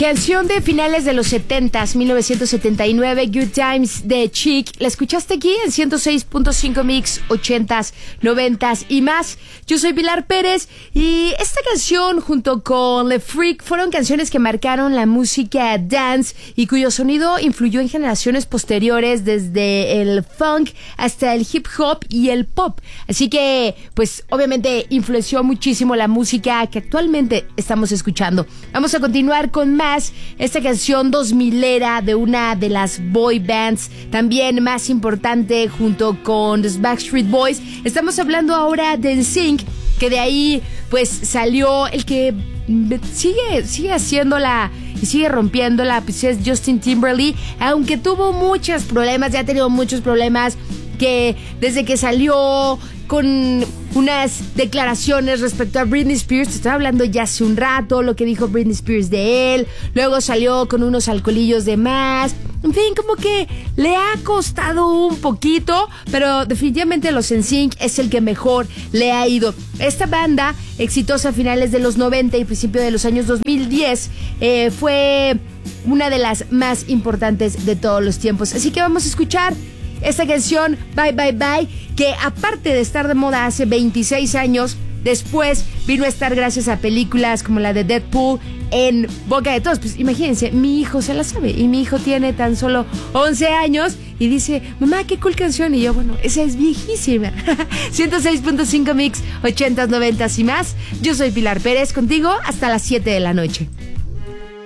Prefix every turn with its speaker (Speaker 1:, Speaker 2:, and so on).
Speaker 1: Canción de finales de los 70s, 1979, Good Times de Chic. La escuchaste aquí en 106.5 Mix, 80s, 90s y más. Yo soy Pilar Pérez y esta canción junto con Le Freak fueron canciones que marcaron la música dance y cuyo sonido influyó en generaciones posteriores desde el funk hasta el hip hop y el pop. Así que, pues, obviamente influenció muchísimo la música que actualmente estamos escuchando. Vamos a continuar con más. Esta canción 2000era de una de las boy bands también más importante junto con los Backstreet Boys. Estamos hablando ahora de NSYNC, que de ahí pues salió el que sigue haciéndola y sigue rompiéndola, pues es Justin Timberlake, aunque tuvo muchos problemas, ya ha tenido muchos problemas, que desde que salió con unas declaraciones respecto a Britney Spears, te estaba hablando ya hace un rato, lo que dijo Britney Spears de él, luego salió con unos alcoholillos de más, en fin, como que le ha costado un poquito, pero definitivamente los NSYNC es el que mejor le ha ido. Esta banda, exitosa a finales de los 90 y principio de los años 2010, fue una de las más importantes de todos los tiempos, así que vamos a escuchar esta canción, Bye Bye Bye, que aparte de estar de moda hace 26 años, después vino a estar gracias a películas como la de Deadpool en boca de todos. Pues imagínense, mi hijo se la sabe y mi hijo tiene tan solo 11 años y dice, mamá, qué cool canción. Y yo, bueno, esa es viejísima. 106.5 Mix, 80s, 90s y más. Yo soy Pilar Pérez, contigo hasta las 7 de la noche.